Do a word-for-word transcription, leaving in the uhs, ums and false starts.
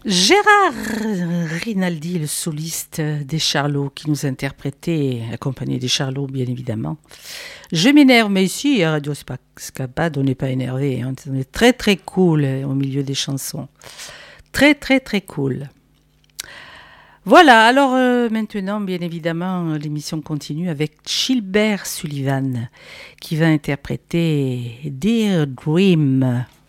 Gérard Rinaldi, le soliste des Charlots, qui nous interprétait, accompagné des Charlots, bien évidemment. Je m'énerve, mais ici, à Radio Scapade, on n'est pas énervé. Hein. On est très, très cool au milieu des chansons. Très, très, très cool. Voilà, alors euh, maintenant, bien évidemment, l'émission continue avec Gilbert Sullivan, qui va interpréter Dear Dream.